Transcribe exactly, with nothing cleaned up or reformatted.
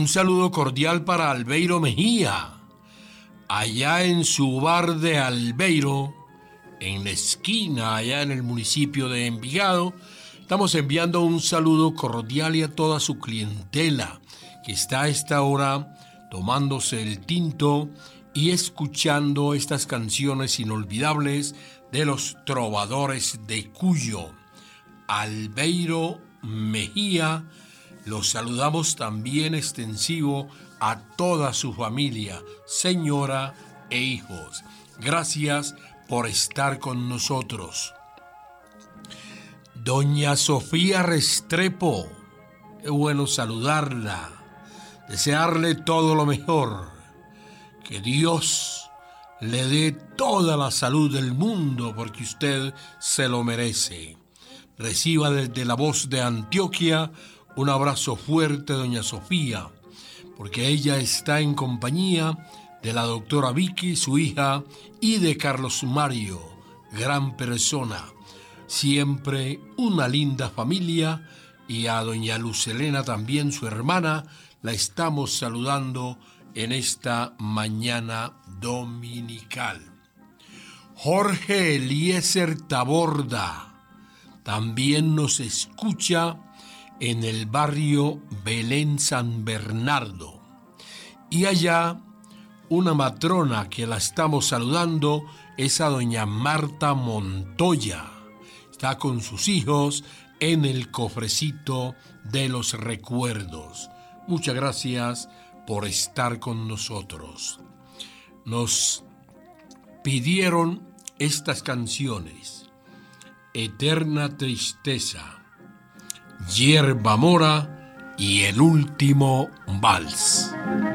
Un saludo cordial para Albeiro Mejía, allá en su bar de Albeiro, en la esquina, allá en el municipio de Envigado. Estamos enviando un saludo cordial y a toda su clientela que está a esta hora tomándose el tinto y escuchando estas canciones inolvidables de los trovadores de Cuyo. Albeiro Mejía, los saludamos también extensivo a toda su familia, señora e hijos. Gracias por estar con nosotros. Doña Sofía Restrepo, qué bueno saludarla, desearle todo lo mejor, que Dios le dé toda la salud del mundo porque usted se lo merece. Reciba desde la voz de Antioquia un abrazo fuerte, doña Sofía, porque ella está en compañía de la doctora Vicky, su hija, y de Carlos Mario, gran persona. Siempre una linda familia, y a doña Luz Helena también, su hermana, la estamos saludando en esta mañana dominical. Jorge Eliezer Taborda también nos escucha en el barrio Belén San Bernardo. Y allá una matrona que la estamos saludando es a doña Marta Montoya. Está con sus hijos en el cofrecito de los recuerdos. Muchas gracias por estar con nosotros. Nos pidieron estas canciones: Eterna Tristeza, Yerba Mora y El Último Vals.